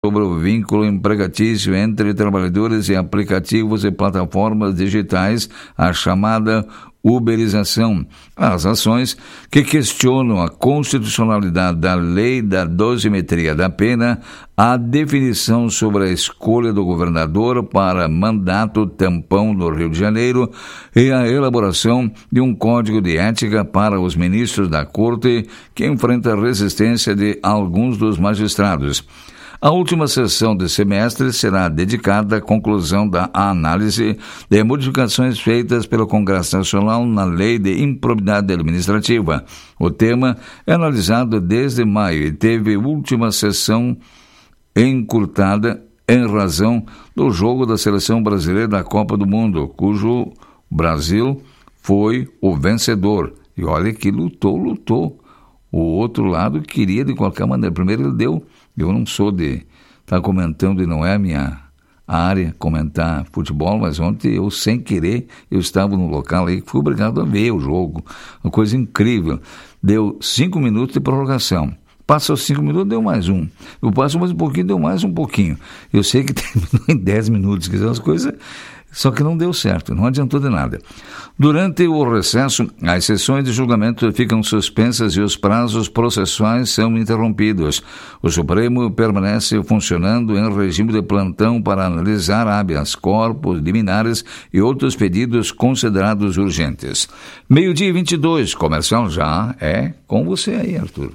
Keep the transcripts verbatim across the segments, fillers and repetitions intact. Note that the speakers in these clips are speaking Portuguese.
sobre o vínculo empregatício entre trabalhadores e aplicativos e plataformas digitais, a chamada uberização. As ações que questionam a constitucionalidade da lei da dosimetria da pena, a definição sobre a escolha do governador para mandato tampão no Rio de Janeiro e a elaboração de um código de ética para os ministros da Corte, que enfrenta a resistência de alguns dos magistrados. A última sessão de semestre será dedicada à conclusão da análise de modificações feitas pelo Congresso Nacional na Lei de Improbidade Administrativa. O tema é analisado desde maio e teve última sessão encurtada em razão do jogo da seleção brasileira da Copa do Mundo, cujo Brasil foi o vencedor. E olha que lutou, lutou. O outro lado queria de qualquer maneira. Primeiro ele deu... Eu não sou de estar tá comentando, e não é a minha área comentar futebol, mas ontem eu, sem querer, eu estava no local aí, fui obrigado a ver o jogo. Uma coisa incrível. Deu cinco minutos de prorrogação. Passa os cinco minutos, deu mais um. Eu passo mais um pouquinho, deu mais um pouquinho. Eu sei que terminou em dez minutos, que são as coisas... Só que não deu certo, não adiantou de nada. Durante o recesso, as sessões de julgamento ficam suspensas e os prazos processuais são interrompidos. O Supremo permanece funcionando em regime de plantão para analisar habeas corpus, liminares e outros pedidos considerados urgentes. Meio-dia e vinte e dois, comercial já é com você aí, Arthur.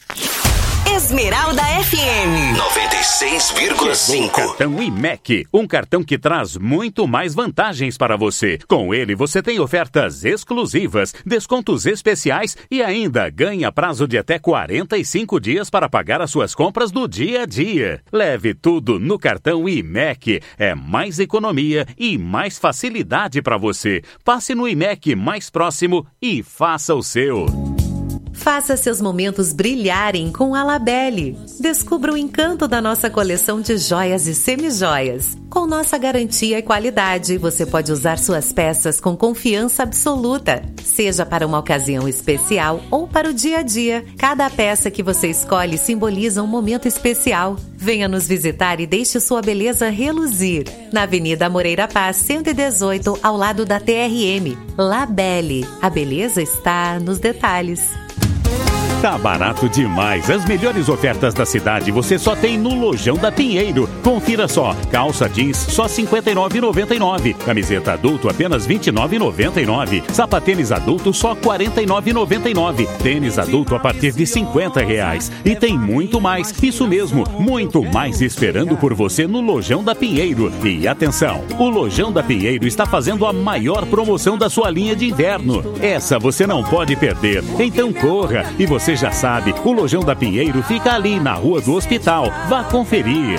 Esmeralda F M noventa e seis vírgula cinco. Cartão I M E C, um cartão que traz muito mais vantagens para você. Com ele você tem ofertas exclusivas, descontos especiais e ainda ganha prazo de até quarenta e cinco dias para pagar as suas compras do dia a dia. Leve tudo no cartão I M E C. É mais economia e mais facilidade para você. Passe no I M E C mais próximo e faça o seu. Faça seus momentos brilharem com a Labelle. Descubra o encanto da nossa coleção de joias e semijoias. Com nossa garantia e qualidade, você pode usar suas peças com confiança absoluta. Seja para uma ocasião especial ou para o dia a dia, cada peça que você escolhe simboliza um momento especial. Venha nos visitar e deixe sua beleza reluzir. Na Avenida Moreira Paz, cento e dezoito, ao lado da T R M. Labelle. A beleza está nos detalhes. Tá barato demais. As melhores ofertas da cidade você só tem no Lojão da Pinheiro. Confira só. Calça jeans só cinquenta e nove reais e noventa e nove centavos. Camiseta adulto apenas vinte e nove reais e noventa e nove centavos. Sapatênis adulto só quarenta e nove reais e noventa e nove centavos. Tênis adulto a partir de cinquenta reais. E tem muito mais. Isso mesmo, muito mais esperando por você no Lojão da Pinheiro. E atenção, o Lojão da Pinheiro está fazendo a maior promoção da sua linha de inverno. Essa você não pode perder. Então corra. E você já sabe, o Lojão da Pinheiro fica ali na Rua do Hospital. Vá conferir.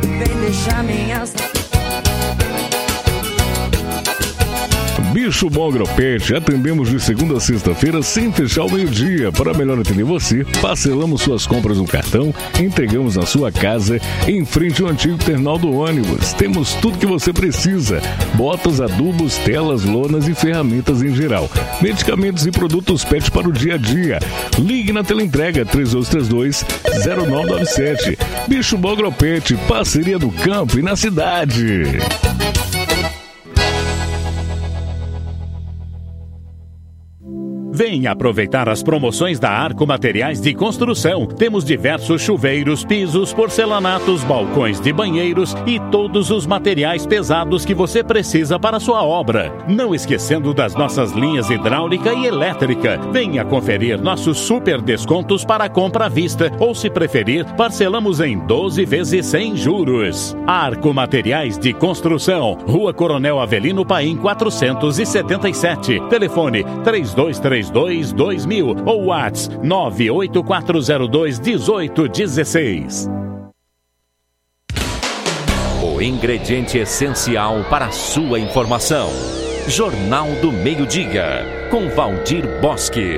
Bicho Bom Agropet, atendemos de segunda a sexta-feira sem fechar o meio-dia. Para melhor atender você, parcelamos suas compras no cartão, entregamos na sua casa, em frente ao antigo terminal do ônibus. Temos tudo que você precisa: botas, adubos, telas, lonas e ferramentas em geral, medicamentos e produtos pet para o dia a dia. Ligue na teleentrega três dois três dois, zero nove nove sete. Bicho Bom Agropet, parceria do campo e na cidade. Venha aproveitar as promoções da Arco Materiais de Construção. Temos diversos chuveiros, pisos, porcelanatos, balcões de banheiros e todos os materiais pesados que você precisa para a sua obra. Não esquecendo das nossas linhas hidráulica e elétrica. Venha conferir nossos super descontos para compra à vista ou, se preferir, parcelamos em doze vezes sem juros. Arco Materiais de Construção, Rua Coronel Avelino Paim quatrocentos e setenta e sete. Telefone três dois três dois, dois mil ou WhatsApp nove oito quatro zero dois, um oito um seis. O ingrediente essencial para a sua informação. Jornal do Meio-Dia, com Valdir Bosque.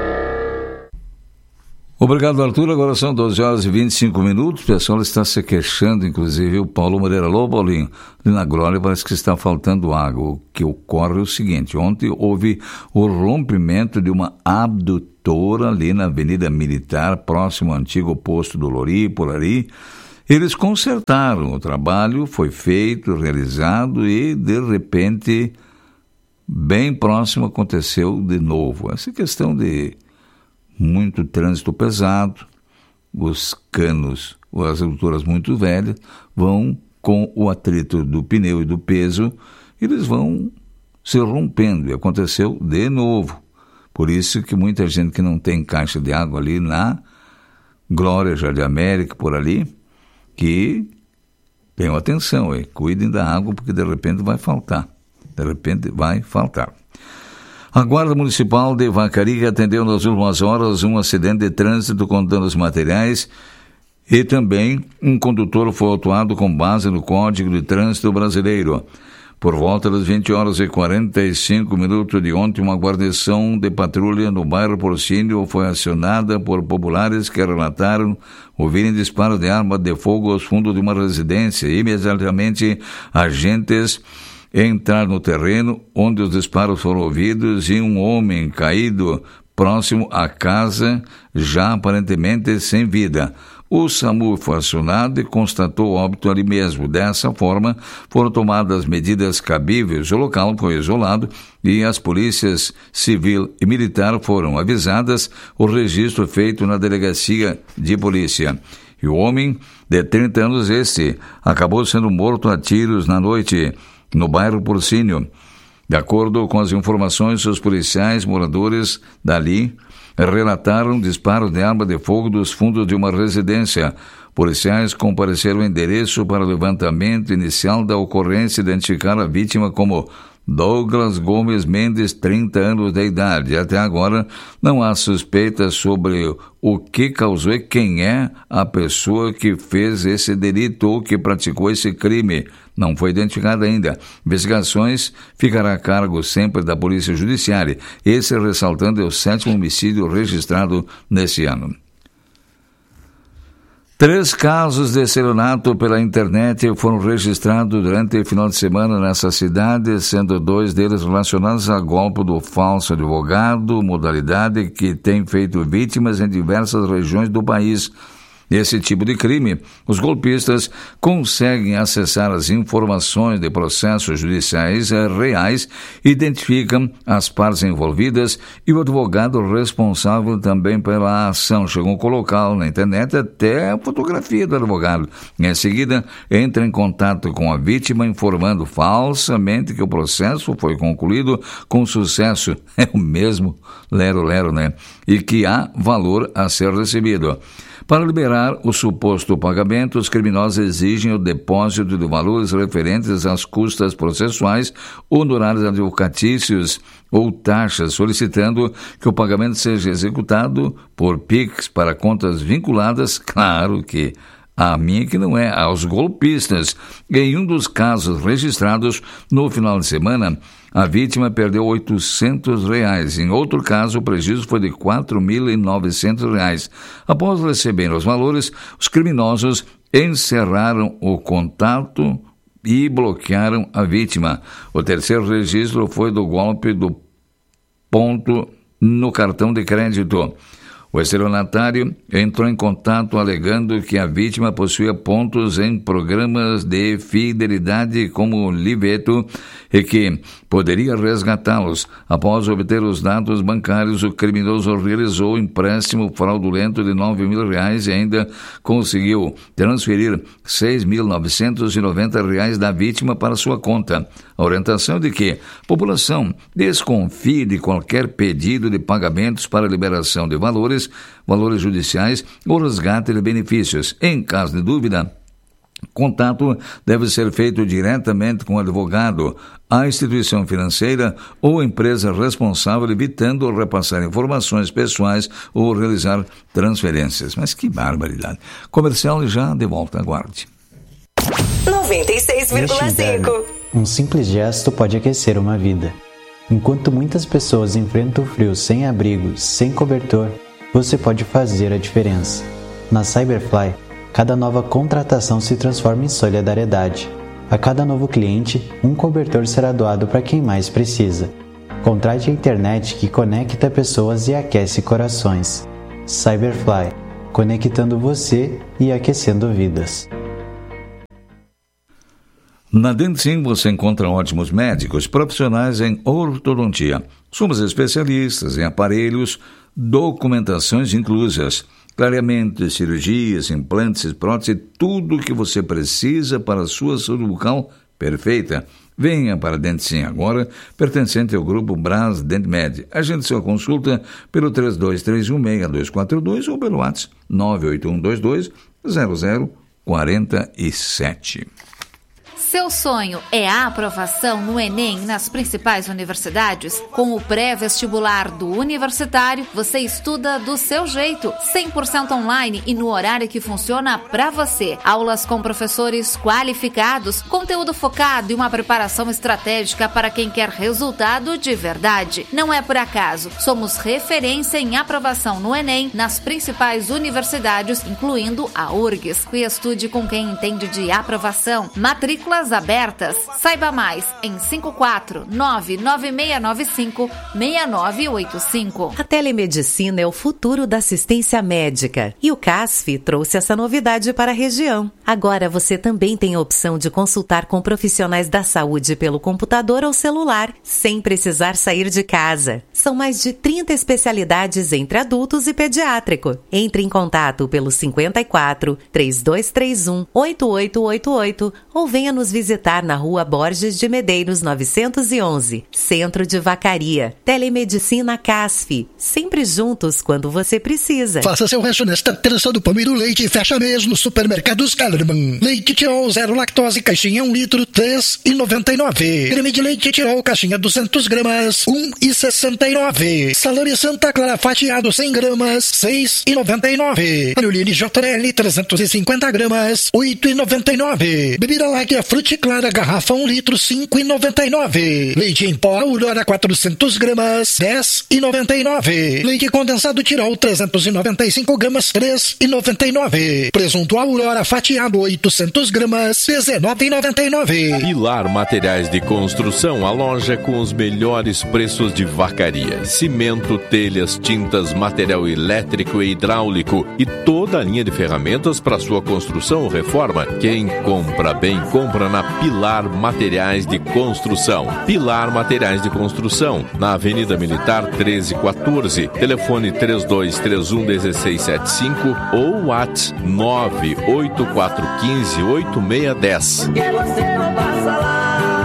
Obrigado, Arthur. Agora são doze horas e vinte e cinco minutos. O pessoal está se queixando, inclusive o Paulo Moreira. Alô, Paulinho. Ali na Glória parece que está faltando água. O que ocorre é o seguinte: ontem houve o rompimento de uma abdutora ali na Avenida Militar, próximo ao antigo posto do Lori, por ali. Eles consertaram, o trabalho foi feito, realizado e, de repente, bem próximo aconteceu de novo. Essa questão de muito trânsito pesado, os canos, as estruturas muito velhas, vão com o atrito do pneu e do peso, eles vão se rompendo, e aconteceu de novo. Por isso que muita gente que não tem caixa de água ali na Glória, Jardim América, por ali, que tenham atenção, e cuidem da água, porque de repente vai faltar. De repente vai faltar. A Guarda Municipal de Vacaria atendeu nas últimas horas um acidente de trânsito com danos materiais e também um condutor foi autuado com base no Código de Trânsito Brasileiro. Por volta das vinte horas e quarenta e cinco minutos de ontem, uma guarnição de patrulha no bairro Porcínio foi acionada por populares que relataram ouvirem disparos de arma de fogo aos fundos de uma residência. Imediatamente, agentes entraram no terreno onde os disparos foram ouvidos e um homem caído próximo à casa, já aparentemente sem vida. O SAMU foi acionado e constatou óbito ali mesmo. Dessa forma, foram tomadas medidas cabíveis. O local foi isolado e as polícias civil e militar foram avisadas. O registro feito na delegacia de polícia. E o homem de trinta anos, este, acabou sendo morto a tiros na noite no bairro Porcínio. De acordo com as informações, os policiais moradores dali relataram disparos de arma de fogo dos fundos de uma residência. Policiais compareceram ao endereço para o levantamento inicial da ocorrência e identificaram a vítima como Douglas Gomes Mendes, trinta anos de idade. Até agora, não há suspeitas sobre o que causou e quem é a pessoa que fez esse delito ou que praticou esse crime. Não foi identificada ainda. Investigações ficará a cargo sempre da Polícia Judiciária. Esse, ressaltando, é o sétimo homicídio registrado nesse ano. Três casos de estelionato pela internet foram registrados durante o final de semana nessa cidade, sendo dois deles relacionados a golpe do falso advogado, modalidade que tem feito vítimas em diversas regiões do país. Nesse tipo de crime, os golpistas conseguem acessar as informações de processos judiciais reais, identificam as partes envolvidas e o advogado responsável também pela ação. Chegam a colocá-lo na internet até a fotografia do advogado. Em seguida, entra em contato com a vítima, informando falsamente que o processo foi concluído com sucesso. É o mesmo lero-lero, né? E que há valor a ser recebido. Para liberar o suposto pagamento, os criminosos exigem o depósito de valores referentes às custas processuais, honorários advocatícios ou taxas, solicitando que o pagamento seja executado por Pix para contas vinculadas, claro que a minha que não é, aos golpistas. Em um dos casos registrados no final de semana, a vítima perdeu oitocentos reais. Em outro caso, o prejuízo foi de quatro mil e novecentos reais. Após receber os valores, os criminosos encerraram o contato e bloquearam a vítima. O terceiro registro foi do golpe do ponto no cartão de crédito. O estelionatário entrou em contato alegando que a vítima possuía pontos em programas de fidelidade como Liveto e que poderia resgatá-los. Após obter os dados bancários, o criminoso realizou um empréstimo fraudulento de nove mil reais e ainda conseguiu transferir seis mil novecentos e noventa reais da vítima para sua conta. A orientação de que a população desconfie de qualquer pedido de pagamentos para liberação de valores, valores judiciais ou resgate de benefícios. Em caso de dúvida, contato deve ser feito diretamente com o advogado, a instituição financeira ou empresa responsável, evitando repassar informações pessoais ou realizar transferências. Mas que barbaridade. Comercial já de volta, aguarde. noventa e seis vírgula cinco. Um simples gesto pode aquecer uma vida. Enquanto muitas pessoas enfrentam o frio sem abrigo, sem cobertor, você pode fazer a diferença. Na Cyberfly, cada nova contratação se transforma em solidariedade. A cada novo cliente, um cobertor será doado para quem mais precisa. Contrate a internet que conecta pessoas e aquece corações. Cyberfly, conectando você e aquecendo vidas. Na Dentim você encontra ótimos médicos profissionais em ortodontia. Somos especialistas em aparelhos, documentações inclusas, clareamentos, cirurgias, implantes, próteses, tudo o que você precisa para a sua saúde bucal perfeita. Venha para a Dentim agora, pertencente ao grupo Braz Dentmed. Agende sua consulta pelo três dois três um, seis dois quatro dois ou pelo WhatsApp nove oito um dois dois zero zero quatro sete. Seu sonho é a aprovação no Enem nas principais universidades? Com o pré-vestibular do Universitário, você estuda do seu jeito, cem por cento online e no horário que funciona para você. Aulas com professores qualificados, conteúdo focado e uma preparação estratégica para quem quer resultado de verdade. Não é por acaso, somos referência em aprovação no Enem nas principais universidades, incluindo a U R G S. E estude com quem entende de aprovação. Matrícula abertas. Saiba mais em cinco quatro nove nove seis nove cinco seis nove oito cinco. A telemedicina é o futuro da assistência médica e o C A S F trouxe essa novidade para a região. Agora você também tem a opção de consultar com profissionais da saúde pelo computador ou celular, sem precisar sair de casa. São mais de trinta especialidades entre adultos e pediátrico. Entre em contato pelo cinquenta e quatro, três dois três um, oito oito oito oito ou venha nos visitar na Rua Borges de Medeiros novecentos e onze, Centro de Vacaria. Telemedicina C A S F, sempre juntos quando você precisa. Faça seu rancho nesta terça do pão e do leite e fecha mês no Supermercados Kellerman. Leite Tirol zero lactose, caixinha um litro, três reais e noventa e nove centavos. Creme de leite Tirol, caixinha duzentas gramas, um real e sessenta e nove centavos. Salame Santa Clara fatiado cem gramas, seis reais e noventa e nove centavos. Anuline J L trezentos e cinquenta gramas, oito reais e noventa e nove centavos. Bebida Láctea Frute Clara, garrafa um litro, cinco reais e noventa e nove centavos. Leite em pó Aurora quatrocentas gramas, dez reais e noventa e nove centavos. Leite condensado Tirol trezentos e noventa e cinco gramas, três reais e noventa e nove centavos. Presunto Aurora fatiado oitocentas gramas, dezenove reais e noventa e nove centavos. Pilar Materiais de Construção, a loja com os melhores preços de vacaria. Cimento, telhas, tintas, material elétrico e hidráulico e toda a linha de ferramentas para sua construção ou reforma. Quem compra bem, compra na Pilar Materiais de Construção. Pilar Materiais de Construção, na Avenida Militar treze quatorze, telefone três dois três um, um seis sete cinco ou WhatsApp nove oito quatro um cinco, oito seis um zero.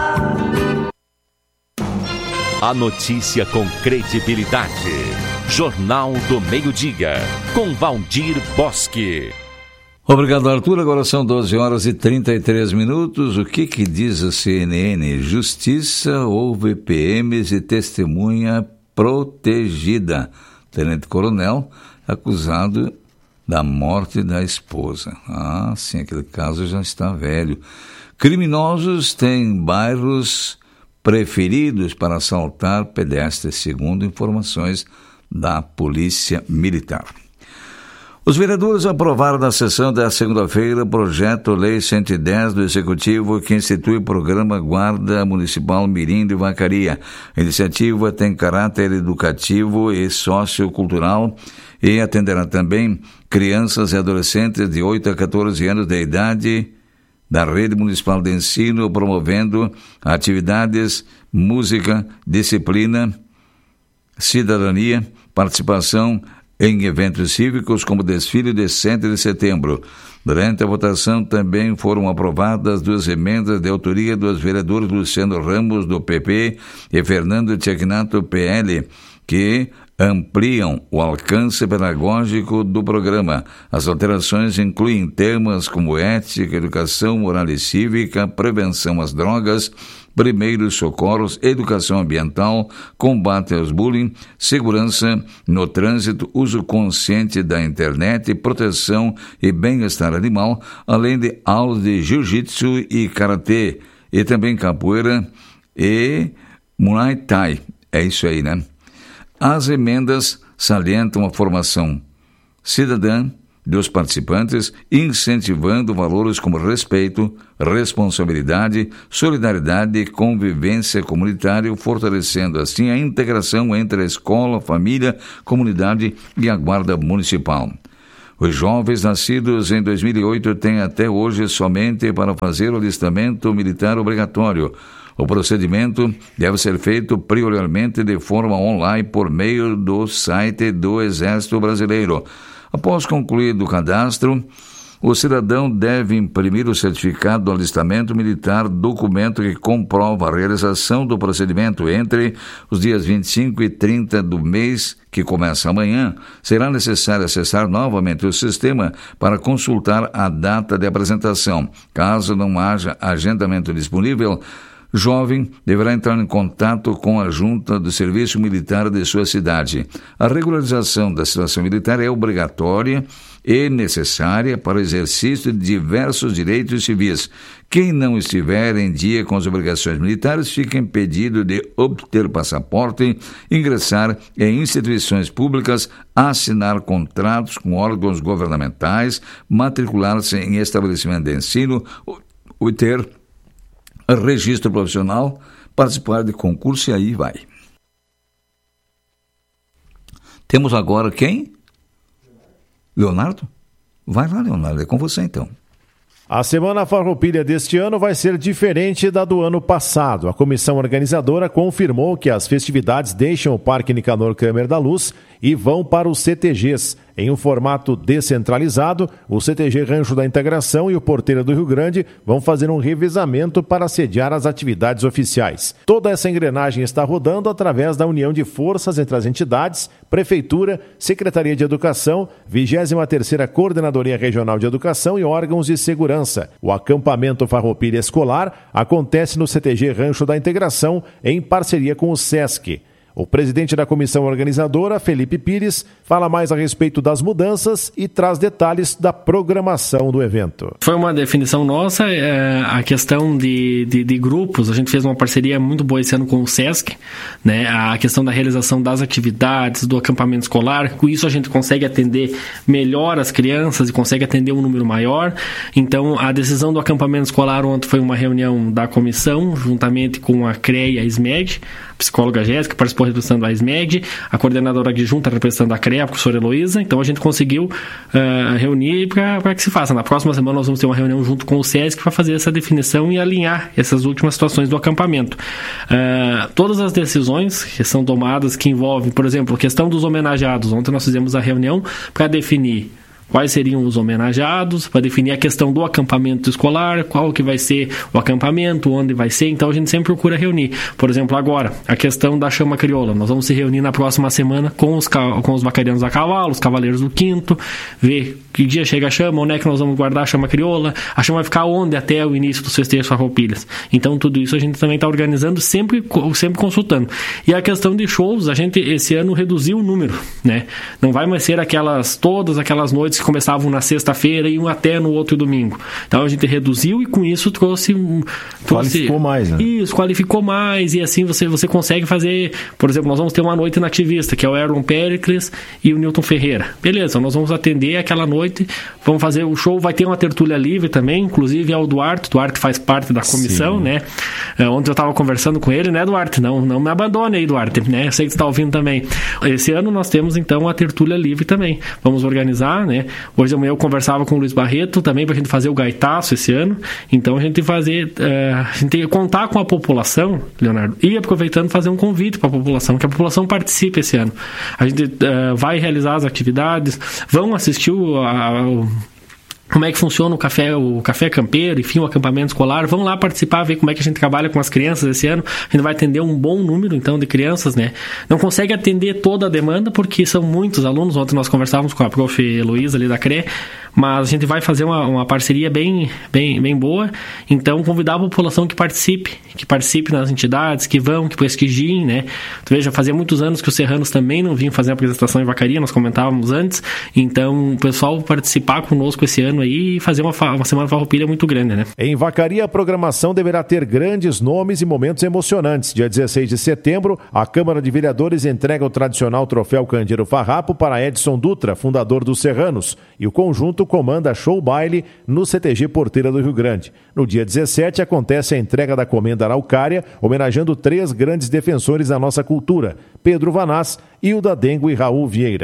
A notícia com credibilidade. Jornal do Meio-Dia, com Valdir Bosque. Obrigado, Arthur. Agora são doze horas e trinta e três minutos. O que que diz a C N N? Justiça houve P Ms e testemunha protegida. Tenente-coronel acusado da morte da esposa. Ah, sim, aquele caso já está velho. Criminosos têm bairros preferidos para assaltar pedestres, segundo informações da Polícia Militar. Os vereadores aprovaram na sessão da segunda-feira o projeto Lei cento e dez do Executivo que institui o programa Guarda Municipal Mirim de Vacaria. A iniciativa tem caráter educativo e sociocultural e atenderá também crianças e adolescentes de oito a quatorze anos de idade da Rede Municipal de Ensino, promovendo atividades, música, disciplina, cidadania, participação em eventos cívicos como o desfile de sete de setembro. Durante a votação também foram aprovadas duas emendas de autoria dos vereadores Luciano Ramos, do P P, e Fernando Tcheknato, P L, que ampliam o alcance pedagógico do programa. As alterações incluem temas como ética, educação moral e cívica, prevenção às drogas, primeiros socorros, educação ambiental, combate aos bullying, segurança no trânsito, uso consciente da internet, proteção e bem-estar animal, além de aulas de jiu-jitsu e karatê, e também capoeira e muay thai. É isso aí, né? As emendas salientam a formação cidadã dos participantes, incentivando valores como respeito, responsabilidade, solidariedade e convivência comunitária, fortalecendo assim a integração entre a escola, família, comunidade e a guarda municipal. Os jovens nascidos em dois mil e oito têm até hoje somente para fazer o alistamento militar obrigatório. O procedimento deve ser feito prioritariamente de forma online por meio do site do Exército Brasileiro. Após concluído o cadastro, o cidadão deve imprimir o certificado do alistamento militar, documento que comprova a realização do procedimento entre os dias vinte e cinco e trinta do mês, que começa amanhã. Será necessário acessar novamente o sistema para consultar a data de apresentação. Caso não haja agendamento disponível, jovem deverá entrar em contato com a junta do serviço militar de sua cidade. A regularização da situação militar é obrigatória e necessária para o exercício de diversos direitos civis. Quem não estiver em dia com as obrigações militares fica impedido de obter passaporte, ingressar em instituições públicas, assinar contratos com órgãos governamentais, matricular-se em estabelecimento de ensino ou ter registro profissional, participar de concurso e aí vai. Temos agora quem? Leonardo? Vai lá, Leonardo, é com você então. A Semana Farroupilha deste ano vai ser diferente da do ano passado. A comissão organizadora confirmou que as festividades deixam o Parque Nicanor Câmara da Luz e vão para os C T Gs. Em um formato descentralizado, o C T G Rancho da Integração e o Porteira do Rio Grande vão fazer um revezamento para sediar as atividades oficiais. Toda essa engrenagem está rodando através da união de forças entre as entidades, Prefeitura, Secretaria de Educação, vigésima terceira Coordenadoria Regional de Educação e órgãos de segurança. O acampamento Farroupilha Escolar acontece no C T G Rancho da Integração em parceria com o SESC. O presidente da comissão organizadora, Felipe Pires, fala mais a respeito das mudanças e traz detalhes da programação do evento. Foi uma definição nossa, é, a questão de, de, de grupos. A gente fez uma parceria muito boa esse ano com o SESC, né? A questão da realização das atividades, do acampamento escolar. Com isso a gente consegue atender melhor as crianças e consegue atender um número maior. Então a decisão do acampamento escolar ontem foi uma reunião da comissão, juntamente com a C R E e a SMEG, a psicóloga Jéssica participou representando a SMEG, a coordenadora adjunta representando a C R E A, a professora Heloísa. Então a gente conseguiu uh, reunir para que se faça. Na próxima semana nós vamos ter uma reunião junto com o SESC para fazer essa definição e alinhar essas últimas situações do acampamento. Uh, todas as decisões que são tomadas que envolvem, por exemplo, a questão dos homenageados. Ontem nós fizemos a reunião para definir quais seriam os homenageados, para definir a questão do acampamento escolar, qual que vai ser o acampamento, onde vai ser. Então a gente sempre procura reunir. Por exemplo, agora, a questão da chama crioula. Nós vamos se reunir na próxima semana com os, com os vaqueiros a cavalo, os cavaleiros do quinto, ver que dia chega a chama, onde é que nós vamos guardar a chama crioula, a chama vai ficar onde até o início dos festejos farroupilhas. Então tudo isso a gente também está organizando, sempre, sempre consultando. E a questão de shows, a gente esse ano reduziu o número, né? Não vai mais ser aquelas, todas aquelas noites que começavam na sexta-feira e iam até no outro domingo. Então a gente reduziu e com isso trouxe... trouxe qualificou mais, né? Isso, qualificou mais e assim você, você consegue fazer... Por exemplo, nós vamos ter uma noite nativista, que é o Aaron Pericles e o Newton Ferreira. Beleza, nós vamos atender aquela noite, vamos fazer o show, vai ter uma tertúlia livre também, inclusive é o Duarte, o Duarte faz parte da comissão, Sim. né? Ontem eu estava conversando com ele, né, Duarte? Não, não me abandone aí, Duarte, né? Eu sei que você está ouvindo também. Esse ano nós temos então a tertúlia livre também. Vamos organizar, né? Hoje amanhã eu conversava com o Luiz Barreto também para a gente fazer o gaitaço esse ano. Então a gente fazer, uh, a gente tem que contar com a população, Leonardo, e aproveitando fazer um convite para a população, que a população participe esse ano. A gente uh, vai realizar as atividades, vão assistir o, a, o como é que funciona o café, o café campeiro, enfim, o acampamento escolar. Vamos lá participar, ver como é que a gente trabalha com as crianças esse ano. A gente vai atender um bom número, então, de crianças, né? Não consegue atender toda a demanda, porque são muitos alunos. Ontem nós conversávamos com a prof Heloísa ali da C R E A, mas a gente vai fazer uma, uma parceria bem, bem, bem boa. Então, convidar a população que participe, que participe nas entidades, que vão, que prestigiem, né? Tu veja, fazia muitos anos que os serranos também não vinham fazer a apresentação em vacaria, nós comentávamos antes. Então, o pessoal participar conosco esse ano aí e fazer uma, uma semana farroupilha muito grande, né? Em Vacaria, a programação deverá ter grandes nomes e momentos emocionantes. Dia dezesseis de setembro, a Câmara de Vereadores entrega o tradicional troféu Candeiro Farrapo para Edson Dutra, fundador dos Serranos, e o conjunto comanda show baile no C T G Porteira do Rio Grande. No dia dezessete, acontece a entrega da Comenda Araucária, homenageando três grandes defensores da nossa cultura, Pedro Vanás, Hilda Dengo e Raul Vieira.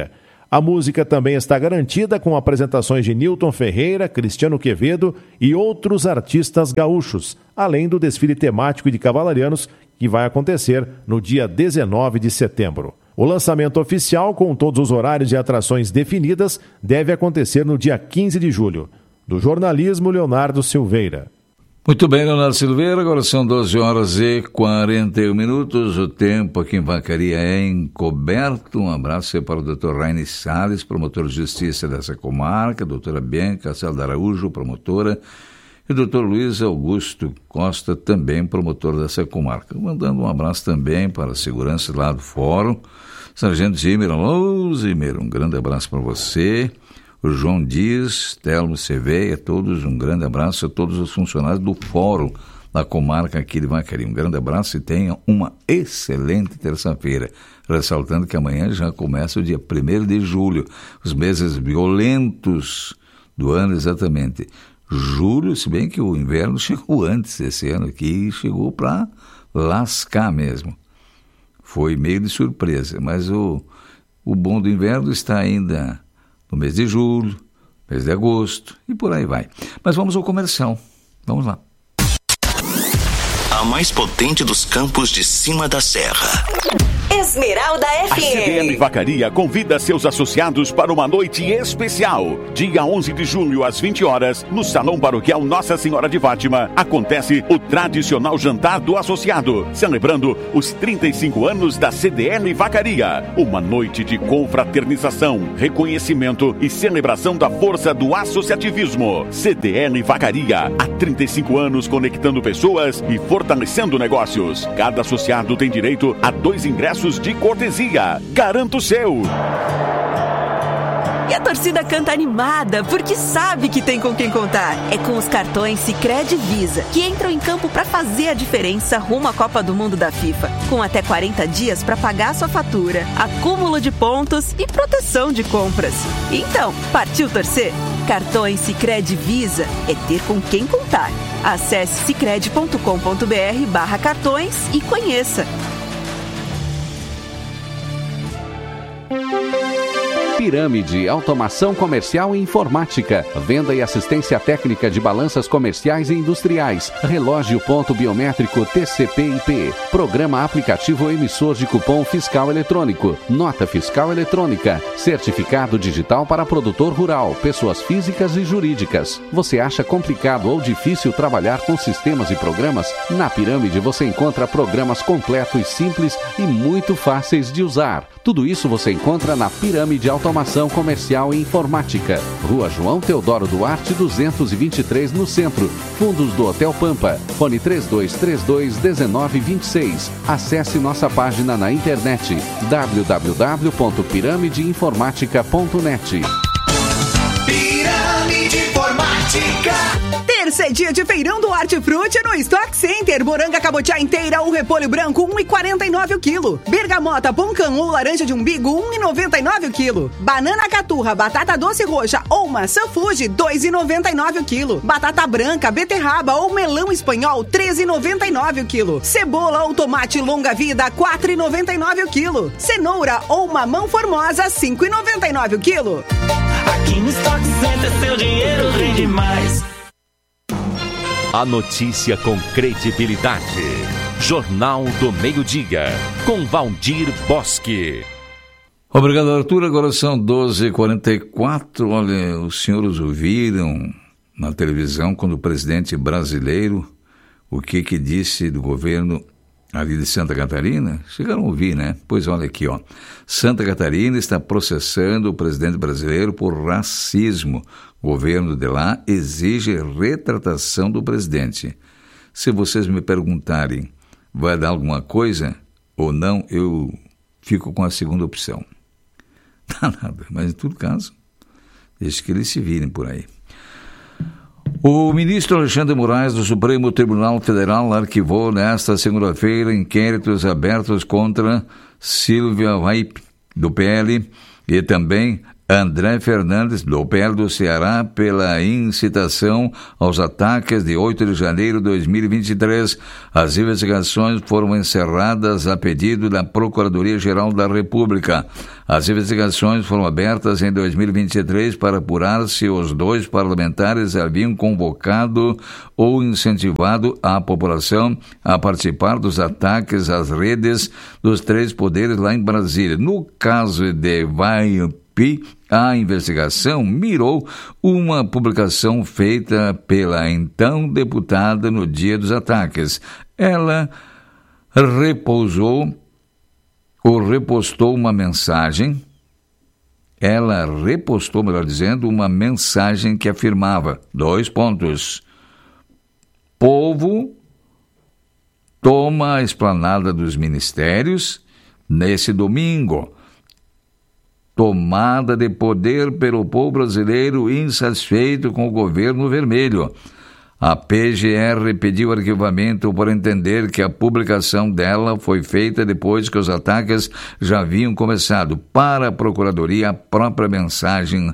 A música também está garantida com apresentações de Nilton Ferreira, Cristiano Quevedo e outros artistas gaúchos, além do desfile temático de cavalarianos que vai acontecer no dia dezenove de setembro. O lançamento oficial, com todos os horários e atrações definidas, deve acontecer no dia quinze de julho. Do jornalismo, Leonardo Silveira. Muito bem, Leonardo Silveira, agora são doze horas e quarenta e um minutos, o tempo aqui em Vacaria é encoberto. Um abraço para o doutor Raine Salles, promotor de justiça dessa comarca, a doutora Bianca Celda Araújo, promotora, e o doutor Luiz Augusto Costa, também promotor dessa comarca. Mandando um abraço também para a segurança lá do fórum, Sargento Zimmer, alô Zimmer, um grande abraço para você. O João Dias, Telmo Ceveia, todos um grande abraço a todos os funcionários do fórum da comarca aqui de Vacaria. Um grande abraço e tenham uma excelente terça-feira. Ressaltando que amanhã já começa o dia primeiro de julho, os meses violentos do ano exatamente. Julho, se bem que o inverno chegou antes esse ano aqui, chegou para lascar mesmo. Foi meio de surpresa, mas o, o bom do inverno está ainda no mês de julho, mês de agosto e por aí vai. Mas vamos ao comercial. Vamos lá. A mais potente dos campos de cima da serra. Esmeralda F M. A C D N Vacaria convida seus associados para uma noite especial. Dia onze de junho, às vinte horas, no Salão Paroquial Nossa Senhora de Fátima, acontece o tradicional jantar do associado, celebrando os trinta e cinco anos da C D N Vacaria. Uma noite de confraternização, reconhecimento e celebração da força do associativismo. C D N Vacaria, há trinta e cinco anos conectando pessoas e fortalecendo negócios. Cada associado tem direito a dois ingressos de cortesia. Garanto o seu. E a torcida canta animada, porque sabe que tem com quem contar. É com os cartões Sicredi Visa, que entram em campo para fazer a diferença rumo à Copa do Mundo da FIFA. Com até quarenta dias para pagar sua fatura, acúmulo de pontos e proteção de compras. Então, partiu torcer? Cartões Sicredi Visa é ter com quem contar. Acesse sicredi ponto com ponto br barra cartões e conheça. Pirâmide, automação comercial e informática, venda e assistência técnica de balanças comerciais e industriais, relógio ponto biométrico T C P I P, programa aplicativo emissor de cupom fiscal eletrônico, nota fiscal eletrônica, certificado digital para produtor rural, pessoas físicas e jurídicas. Você acha complicado ou difícil trabalhar com sistemas e programas? Na Pirâmide você encontra programas completos, simples e muito fáceis de usar. Tudo isso você encontra na Pirâmide Automação Comercial e Informática. Rua João Teodoro Duarte, duzentos e vinte e três, no centro. Fundos do Hotel Pampa. Fone três dois três dois, um nove dois seis. Acesse nossa página na internet w w w ponto pirâmide informática ponto net. Pirâmide Informática. Terça é dia de feirão do Hortifruti no Stock Center. Moranga cabotiá inteira ou repolho branco, um real e quarenta e nove o quilo. Bergamota, poncã ou laranja de umbigo, um real e noventa e nove o quilo. Banana caturra, batata doce roxa ou maçã Fuji, dois reais e noventa e nove o quilo. Batata branca, beterraba ou melão espanhol, treze reais e noventa e nove o quilo. Cebola ou tomate longa vida, quatro reais e noventa e nove o quilo. Cenoura ou mamão formosa, cinco reais e noventa e nove o quilo. Aqui no Stock Center seu dinheiro rende mais. A notícia com credibilidade. Jornal do Meio-Dia, com Valdir Bosque. Obrigado, Arthur. Agora são doze e quarenta e quatro. Olha, os senhores ouviram na televisão quando o presidente brasileiro, o que que disse do governo ali de Santa Catarina? Chegaram a ouvir, né? Pois olha aqui, ó. Santa Catarina está processando o presidente brasileiro por racismo. O governo de lá exige retratação do presidente. Se vocês me perguntarem, vai dar alguma coisa ou não, eu fico com a segunda opção. Não dá nada, mas em todo caso, deixe que eles se virem por aí. O ministro Alexandre de Moraes do Supremo Tribunal Federal arquivou nesta segunda-feira inquéritos abertos contra Silvia Weip, do P L, e também André Fernandes, do P L do Ceará, pela incitação aos ataques de oito de janeiro de dois mil e vinte e três. As investigações foram encerradas a pedido da Procuradoria-Geral da República. As investigações foram abertas em dois mil e vinte e três para apurar se os dois parlamentares haviam convocado ou incentivado a população a participar dos ataques às redes dos três poderes lá em Brasília. No caso de Vaiupi, a investigação mirou uma publicação feita pela então deputada no dia dos ataques. Ela repousou ou repostou uma mensagem, ela repostou, melhor dizendo, uma mensagem que afirmava, dois pontos, povo toma a esplanada dos ministérios nesse domingo. Tomada de poder pelo povo brasileiro insatisfeito com o governo vermelho. A P G R pediu arquivamento por entender que a publicação dela foi feita depois que os ataques já haviam começado. Para a Procuradoria, a própria mensagem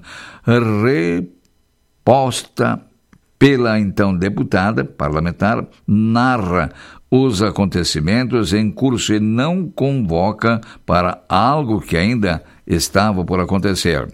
reposta pela então deputada parlamentar narra os acontecimentos em curso e não convoca para algo que ainda estava por acontecer.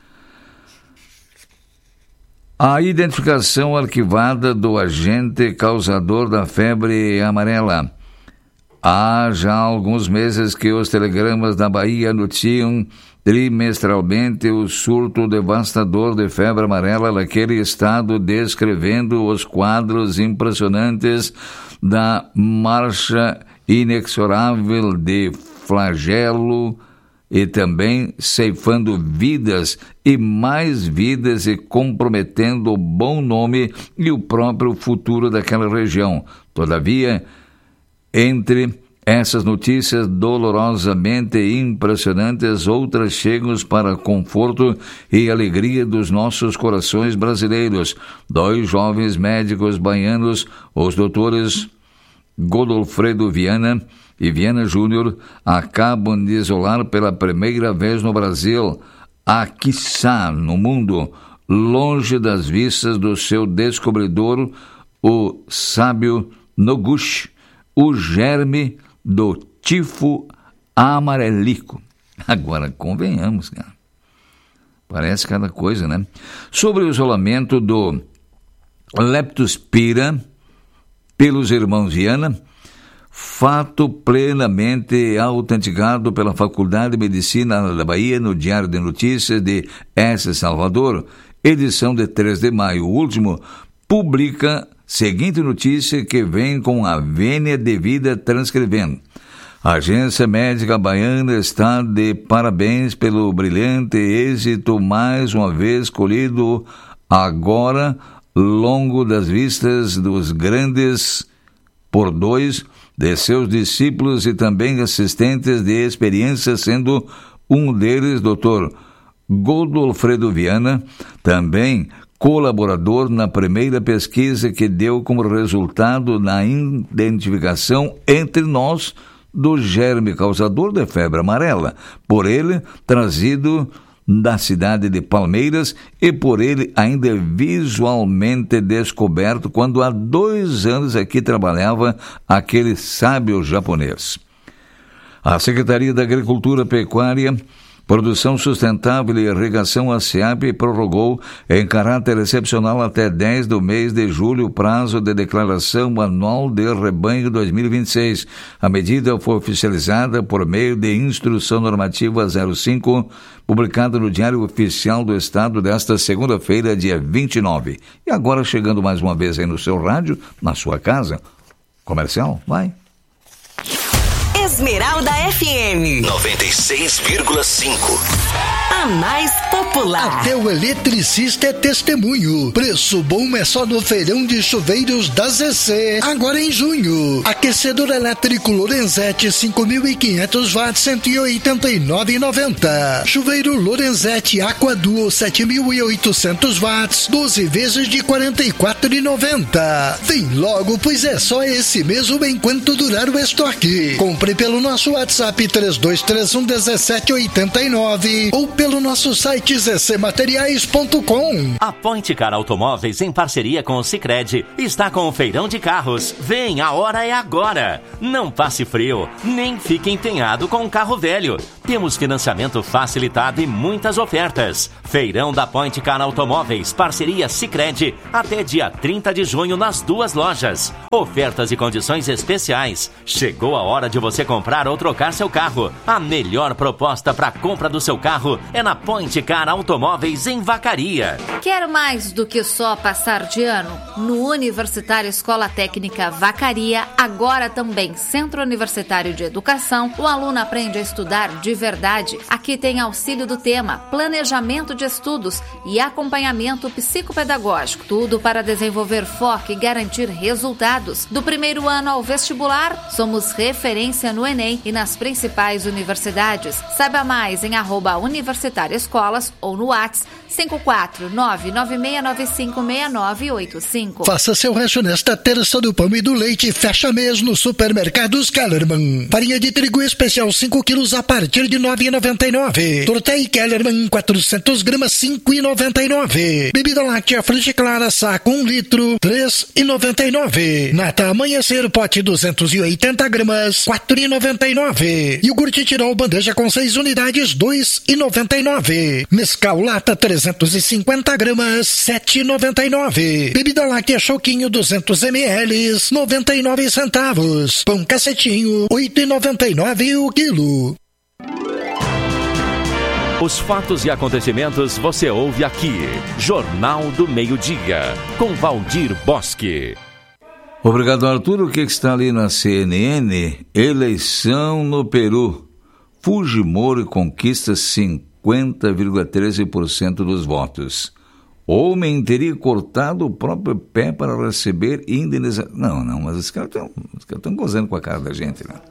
A identificação arquivada do agente causador da febre amarela. Há já alguns meses que os telegramas da Bahia noticiam trimestralmente o surto devastador de febre amarela naquele estado, descrevendo os quadros impressionantes da marcha inexorável de flagelo e também ceifando vidas e mais vidas e comprometendo o bom nome e o próprio futuro daquela região. Todavia, entre essas notícias dolorosamente impressionantes, outras chegam para conforto e alegria dos nossos corações brasileiros. Dois jovens médicos baianos, os doutores Godolfredo Viana e Viana Júnior, acabam de isolar pela primeira vez no Brasil, a quiçá no mundo, longe das vistas do seu descobridor, o sábio Noguchi, o germe do tifo amarelico. Agora, convenhamos, cara. Parece cada coisa, né? Sobre o isolamento do Leptospira pelos irmãos Viana, fato plenamente autenticado pela Faculdade de Medicina da Bahia no Diário de Notícias de S. Salvador, edição de três de maio. O último publica seguinte notícia que vem com a vênia devida transcrevendo. A Agência Médica Baiana está de parabéns pelo brilhante êxito mais uma vez colhido agora longo das vistas dos grandes por dois de seus discípulos e também assistentes de experiência, sendo um deles doutor Godolfredo Viana, também colaborador na primeira pesquisa que deu como resultado na identificação entre nós do germe causador da febre amarela, por ele trazido da cidade de Palmeiras e por ele ainda visualmente descoberto quando há dois anos aqui trabalhava aquele sábio japonês. A Secretaria da Agricultura, Pecuária, Produção Sustentável e Irrigação, a SEAP, prorrogou em caráter excepcional até dez do mês de julho o prazo de declaração anual de rebanho dois mil e vinte e seis. A medida foi oficializada por meio de Instrução Normativa zero cinco, publicada no Diário Oficial do Estado desta segunda-feira, dia vinte e nove. E agora, chegando mais uma vez aí no seu rádio, na sua casa, comercial, vai. Esmeralda F M noventa e seis vírgula cinco. A mais popular. Até o eletricista é testemunho. Preço bom é só no feirão de chuveiros da Z C. Agora em junho. Aquecedor elétrico Lorenzetti cinco mil e quinhentos watts, cento e oitenta e nove reais e noventa centavos. Chuveiro Lorenzetti Aqua Duo sete mil e oitocentos watts, doze vezes de quarenta e quatro reais e noventa centavos. Vem logo, pois é só esse mesmo enquanto durar o estoque. Compre pelo nosso WhatsApp três dois três um um sete oito nove ou pelo nosso site site z c materiais ponto com. A Point Car Automóveis, em parceria com o Sicredi, está com o feirão de carros. Vem, a hora é agora. Não passe frio, nem fique empenhado com um carro velho. Temos financiamento facilitado e muitas ofertas. Feirão da Point Car Automóveis, parceria Sicredi, até dia trinta de junho nas duas lojas. Ofertas e condições especiais. Chegou a hora de você comprar ou trocar seu carro. A melhor proposta para a compra do seu carro é na Point Car Automóveis em Vacaria. Quer mais do que só passar de ano? No Universitário Escola Técnica Vacaria, agora também Centro Universitário de Educação, o aluno aprende a estudar de verdade. Aqui tem auxílio do tema, planejamento de estudos e acompanhamento psicopedagógico. Tudo para desenvolver foco e garantir resultados. Do primeiro ano ao vestibular, somos referência no Enem e nas principais universidades. Saiba mais em arroba Universitário Escolas ou no WhatsApp cinco quatro nove nove seis nove cinco seis nove oito cinco. Faça seu rancho nesta terça do pão e do leite. Fecha mês no Supermercados Kellerman. Farinha de trigo especial cinco quilos a partir de nove reais e noventa e nove centavos. Tortei Kellerman quatrocentos gramas cinco reais e noventa e nove centavos. Bebida láctea Frute Clara saco um litro três reais e noventa e nove centavos. Nata Amanhecer pote duzentos e oitenta gramas quatro reais e noventa e nove centavos. Iogurte Tirol bandeja com seis unidades dois reais e noventa e nove centavos. Mescal lata trezentos e cinquenta gramas sete reais e noventa e nove centavos. Bebida láctea Choquinho duzentos mililitros noventa e nove centavos. Pão Cacetinho oito reais e noventa e nove centavos o quilo. Os fatos e acontecimentos você ouve aqui. Jornal do Meio-Dia, com Valdir Bosque. Obrigado, Arthur. O que está ali na C N N? Eleição no Peru. Fujimori conquista cinquenta vírgula treze por cento dos votos. Homem teria cortado o próprio pé para receber indenização. Não, não, mas os caras estão gozando com a cara da gente, né?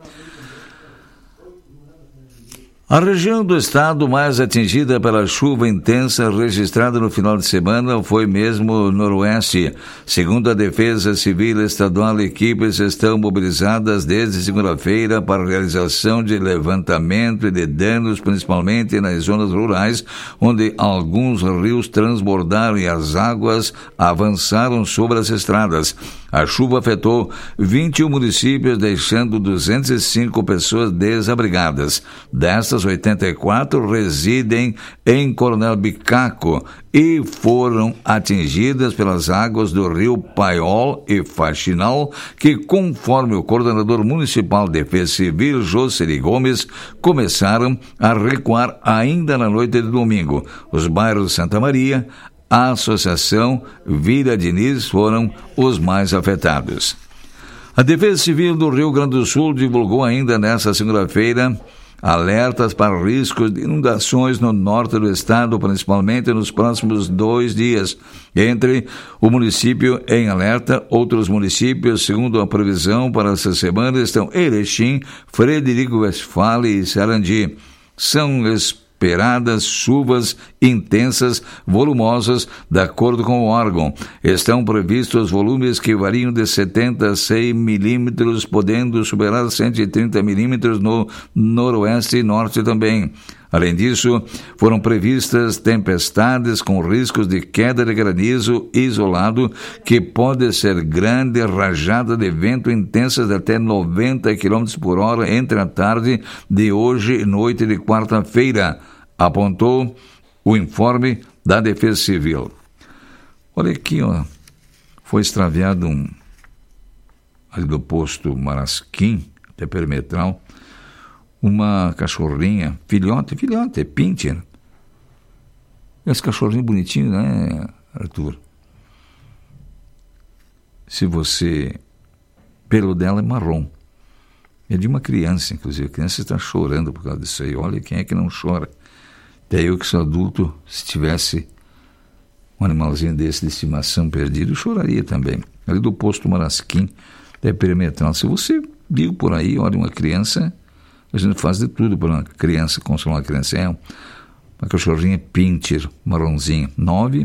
A região do estado mais atingida pela chuva intensa registrada no final de semana foi mesmo o Noroeste. Segundo a Defesa Civil Estadual, equipes estão mobilizadas desde segunda-feira para a realização de levantamento de danos, principalmente nas zonas rurais, onde alguns rios transbordaram e as águas avançaram sobre as estradas. A chuva afetou vinte e um municípios, deixando duzentas e cinco pessoas desabrigadas. Destas, oitenta e quatro residem em Coronel Bicaco e foram atingidas pelas águas do rio Paiol e Faxinal, que, conforme o coordenador municipal de Defesa Civil, Joseli Gomes, começaram a recuar ainda na noite de domingo. Os bairros Santa Maria, a Associação Vila Diniz foram os mais afetados. A Defesa Civil do Rio Grande do Sul divulgou ainda nesta segunda-feira alertas para riscos de inundações no norte do estado, principalmente nos próximos dois dias. Entre o município em alerta, outros municípios, segundo a previsão para essa semana, estão Erechim, Frederico Westphalen e Sarandi. São esperadas chuvas intensas, volumosas, de acordo com o órgão. Estão previstos volumes que variam de setenta a cem milímetros, podendo superar cento e trinta milímetros no noroeste e norte também. Além disso, foram previstas tempestades com riscos de queda de granizo isolado, que pode ser grande rajada de vento intensas de até noventa quilômetros por hora entre a tarde de hoje e noite de quarta-feira, apontou o informe da Defesa Civil. Olha aqui, ó, foi extraviado um, ali do posto Marasquim, até perimetral, uma cachorrinha, filhote, filhote, é pincher. Esse cachorrinho bonitinho, né, Arthur? Se você... pelo dela é marrom. É de uma criança, inclusive. A criança está chorando por causa disso aí. Olha, quem é que não chora? Até eu que sou adulto, se tivesse um animalzinho desse de estimação perdido, eu choraria também. Ali do posto Marasquim, até perimetral. Se você viu por aí, olha, uma criança... A gente faz de tudo para uma criança, consolar uma criança. É uma cachorrinha pincher, marronzinha. nove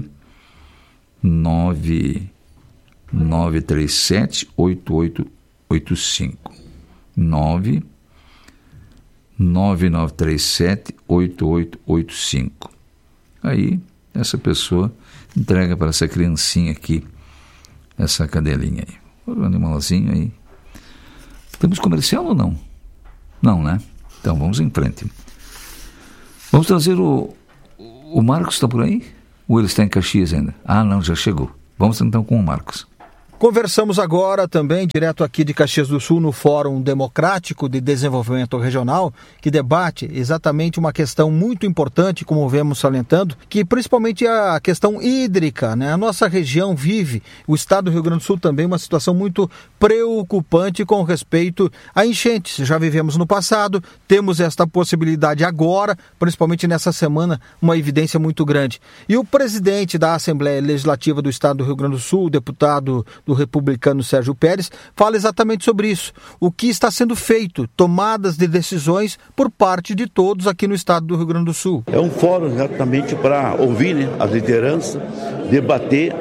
nove nove três sete oito oito oito cinco. nove nove nove três sete oito oito oito cinco. Aí, essa pessoa entrega para essa criancinha aqui, essa cadelinha aí. O animalzinho aí. Temos comercial ou não? Não, né? Então, vamos em frente. Vamos trazer o... O Marcos está por aí? Ou ele está em Caxias ainda? Ah, não, já chegou. Vamos então com o Marcos. Conversamos agora também, direto aqui de Caxias do Sul, no Fórum Democrático de Desenvolvimento Regional, que debate exatamente uma questão muito importante, como vemos salientando, que principalmente a questão hídrica, né? A nossa região vive, o estado do Rio Grande do Sul também, uma situação muito preocupante com respeito a enchentes. Já vivemos no passado, temos esta possibilidade agora, principalmente nessa semana, uma evidência muito grande. E o presidente da Assembleia Legislativa do estado do Rio Grande do Sul, o deputado do republicano Sérgio Pérez, fala exatamente sobre isso. O que está sendo feito, tomadas de decisões por parte de todos aqui no estado do Rio Grande do Sul. É um fórum exatamente para ouvir, né, as lideranças, debater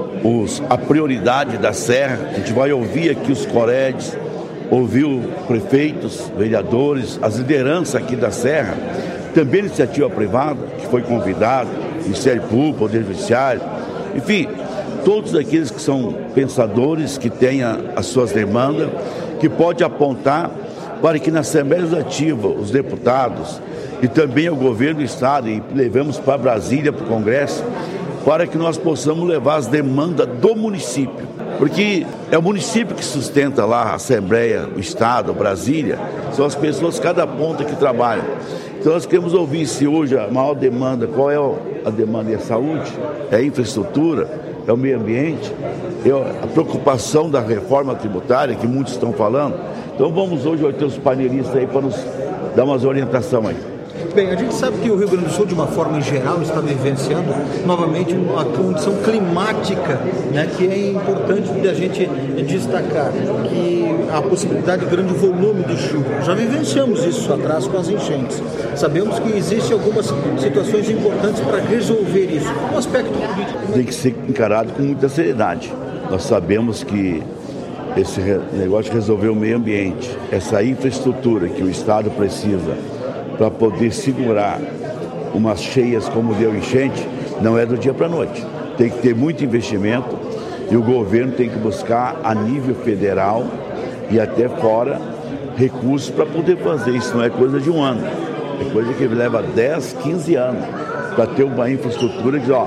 os, a prioridade da Serra. A gente vai ouvir aqui os corédes, ouvir os prefeitos, vereadores, as lideranças aqui da Serra, também iniciativa privada, que foi convidado, Ministério Público, Poder Judiciário, enfim, todos aqueles que são pensadores, que tenham as suas demandas, que pode apontar para que na Assembleia Legislativa, os deputados e também o governo do Estado, e levamos para Brasília, para o Congresso, para que nós possamos levar as demandas do município. Porque é o município que sustenta lá a Assembleia, o Estado, Brasília, são as pessoas, cada ponta que trabalham. Então nós queremos ouvir se hoje a maior demanda, qual é a demanda? É a saúde, é a infraestrutura, é o meio ambiente, é a preocupação da reforma tributária, que muitos estão falando. Então vamos hoje ter os panelistas aí para nos dar umas orientações aí. Bem, a gente sabe que o Rio Grande do Sul, de uma forma em geral, está vivenciando novamente uma condição climática, né, que é importante de a gente destacar, que a possibilidade de grande volume de chuva. Já vivenciamos isso atrás com as enchentes. Sabemos que existem algumas situações importantes para resolver isso. No aspecto político... Tem que ser encarado com muita seriedade. Nós sabemos que esse negócio de resolver o meio ambiente, essa infraestrutura que o Estado precisa para poder segurar umas cheias como deu enchente, não é do dia para a noite. Tem que ter muito investimento e o governo tem que buscar a nível federal e até fora recursos para poder fazer. Isso não é coisa de um ano, é coisa que leva dez, quinze anos para ter uma infraestrutura que, ó,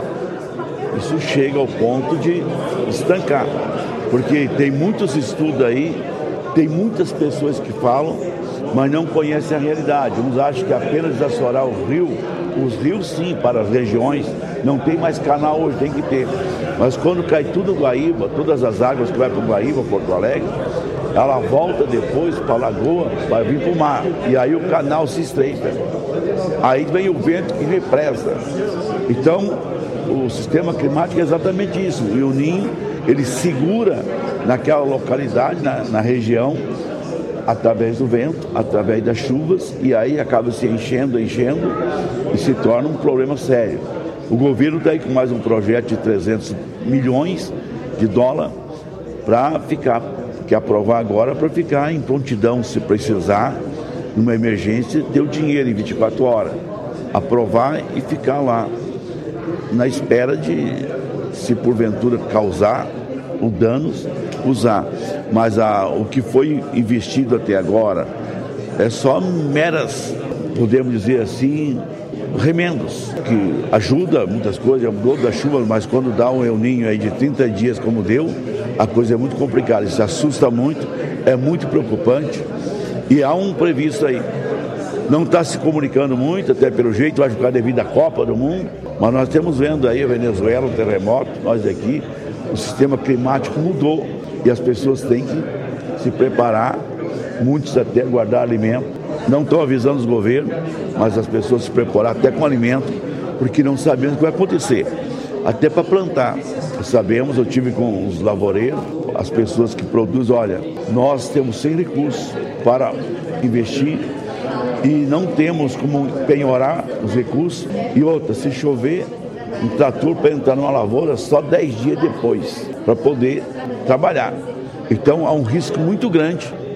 isso chega ao ponto de estancar. Porque tem muitos estudos aí, tem muitas pessoas que falam, mas não conhecem a realidade. Uns acham que apenas desassorar o rio, os rios sim, para as regiões, não tem mais canal hoje, tem que ter. Mas quando cai tudo Guaíba, todas as águas que vai para o Guaíba, Porto Alegre, ela volta depois para a lagoa, vai vir para o mar. E aí o canal se estreita. Aí vem o vento que represa. Então, o sistema climático é exatamente isso. E o Ninho, ele segura naquela localidade, na, na região, através do vento, através das chuvas, e aí acaba se enchendo, enchendo, e se torna um problema sério. O governo está aí com mais um projeto de trezentos milhões de dólares para ficar, que aprovar agora para ficar em prontidão, se precisar, numa emergência, ter o dinheiro em vinte e quatro horas. Aprovar e ficar lá, na espera de, se porventura causar o danos, usar. Mas a, o que foi investido até agora é só meras, podemos dizer assim, remendos, que ajuda muitas coisas, mudou da chuva, mas quando dá um El Niño aí de trinta dias como deu, a coisa é muito complicada, isso assusta muito, é muito preocupante e há um previsto aí. Não está se comunicando muito, até pelo jeito, vai ficar devido à Copa do Mundo, mas nós estamos vendo aí a Venezuela, um terremoto, nós aqui, o sistema climático mudou e as pessoas têm que se preparar, muitos até guardar alimento. Não estão avisando os governos, mas as pessoas se preparar até com alimento, porque não sabemos o que vai acontecer. Até para plantar. Sabemos, eu tive com os lavoureiros, as pessoas que produzem, olha, nós temos sem recursos para investir e não temos como penhorar os recursos. E outra, se chover, um trator para entrar numa lavoura só dez dias depois, para poder trabalhar. Então há um risco muito grande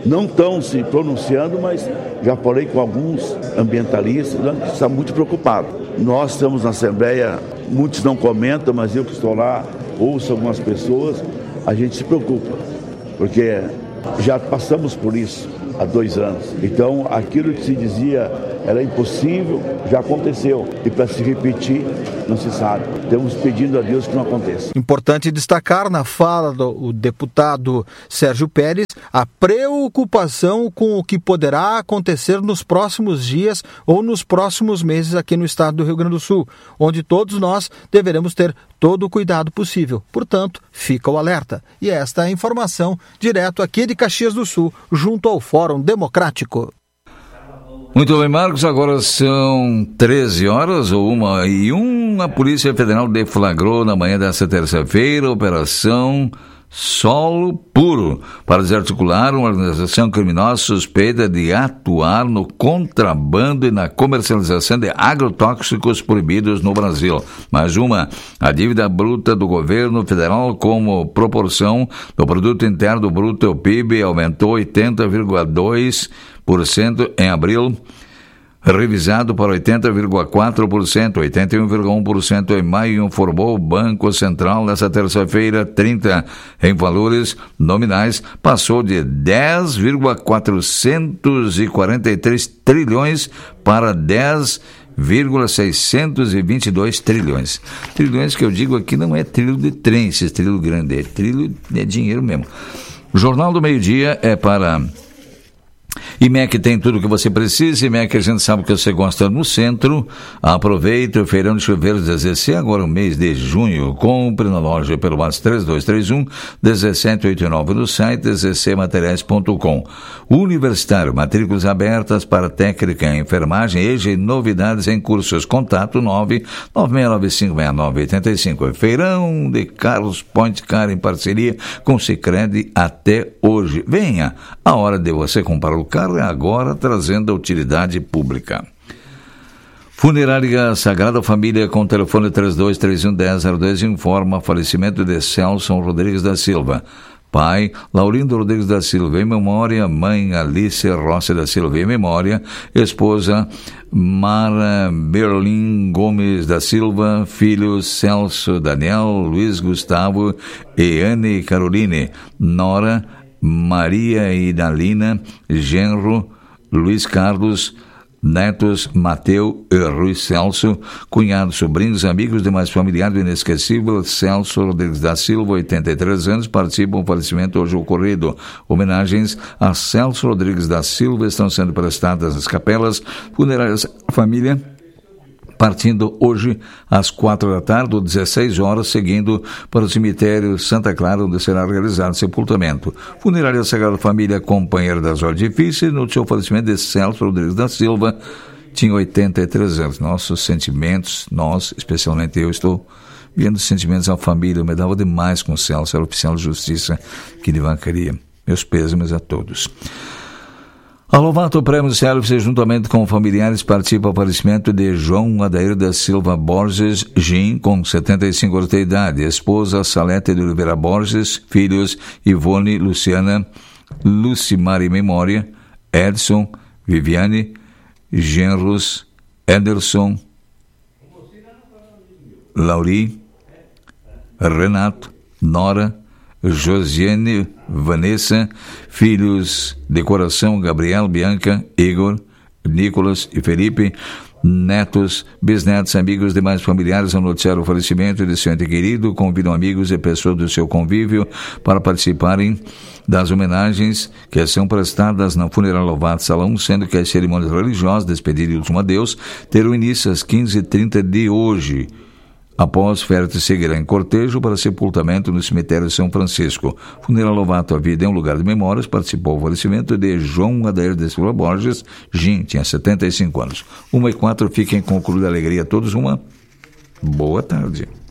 não estão se pronunciando, mas já falei com alguns ambientalistas que estão muito preocupados. Nós estamos na Assembleia, muitos não comentam, mas eu que estou lá, ouço algumas pessoas, a gente se preocupa, porque já passamos por isso há dois anos. Então, aquilo que se dizia era impossível, já aconteceu. E para se repetir, não se sabe. Estamos pedindo a Deus que não aconteça. Importante destacar na fala do deputado Sérgio Pérez a preocupação com o que poderá acontecer nos próximos dias ou nos próximos meses aqui no estado do Rio Grande do Sul, onde todos nós deveremos ter todo o cuidado possível. Portanto, fica o alerta. E esta é a informação direto aqui de Caxias do Sul, junto ao Fórum Democrático. Muito bem, Marcos, agora são treze horas, ou uma e um. A Polícia Federal deflagrou na manhã desta terça-feira a Operação Solo Puro para desarticular uma organização criminosa suspeita de atuar no contrabando e na comercialização de agrotóxicos proibidos no Brasil. Mais uma, a dívida bruta do governo federal como proporção do produto interno bruto, o P I B, aumentou oitenta vírgula dois por cento em abril, revisado para oitenta vírgula quatro por cento, oitenta e um vírgula um por cento em maio, informou o Banco Central nesta terça-feira. Trinta em valores nominais, passou de dez vírgula quatrocentos e quarenta e três trilhões para dez vírgula seiscentos e vinte e dois trilhões. Trilhões que eu digo aqui não é trilho de trem, esse trilho grande, é trilho de dinheiro mesmo. O Jornal do Meio-Dia é para I M E C. Tem tudo o que você precisa. I M E C, a gente sabe que você gosta no centro. Aproveita o feirão de chuveiros da Z C, agora o mês de junho. Compre na loja pelo WhatsApp três dois três um, um sete oito nove, no site z c materiais ponto com. Universitário, matrículas abertas para técnica em enfermagem, E J A, novidades em cursos. Contato nove nove seis nove cinco seis nove oito cinco. Feirão de Carlos Point Car em parceria com o Sicredi até hoje. Venha, a hora de você comprar o carro é agora, trazendo a utilidade pública. Funerária Sagrada Família, com telefone três dois três um, um zero zero dois, informa falecimento de Celso Rodrigues da Silva. Pai, Laurindo Rodrigues da Silva, em memória. Mãe, Alice Rossi da Silva, em memória. Esposa, Mara Berlim Gomes da Silva. Filhos, Celso Daniel, Luiz Gustavo e Anne Caroline. Nora, Maria Idalina. Genro, Luiz Carlos. Netos, Mateu e Rui Celso. Cunhados, sobrinhos, amigos, demais familiares, inesquecível. Celso Rodrigues da Silva, oitenta e três anos, participam do falecimento hoje ocorrido. Homenagens a Celso Rodrigues da Silva estão sendo prestadas nas capelas funerárias família, partindo hoje às quatro da tarde, ou dezesseis horas, seguindo para o cemitério Santa Clara, onde será realizado o sepultamento. Funerária Sagrada Família, companheira das horas difíceis, no seu falecimento de Celso Rodrigues da Silva, tinha oitenta e três anos. Nossos sentimentos, nós, especialmente eu, estou vendo sentimentos à família. Eu me dava demais com o Celso, era oficial de justiça que de Vacaria. Meus pêsames a todos. A Lovato Prêmio Service, juntamente com familiares, participa do falecimento de João Adair da Silva Borges Gin, com setenta e cinco anos de idade. Esposa, Salete de Oliveira Borges. Filhos, Ivone, Luciana, Lucimar em memória. Edson, Viviane. Genros, Ederson, Lauri, Renato, Nora, Josiane, Vanessa. Filhos de coração, Gabriel, Bianca, Igor, Nicolas e Felipe. Netos, bisnetos, amigos, demais familiares ao noticiar o falecimento de seu ente querido. Convidam amigos e pessoas do seu convívio para participarem das homenagens que são prestadas na Funerária Lovato Salão, sendo que as cerimônias religiosas, despedida e último adeus, terão início às quinze e trinta de hoje. Após, férias seguirá em cortejo para sepultamento no cemitério de São Francisco. Funerária Lovato, a vida em um lugar de memórias, participou do falecimento de João Adair de Silva Borges. Gin tinha setenta e cinco anos. Uma e quatro, fiquem com concluída alegria a todos. Uma boa tarde.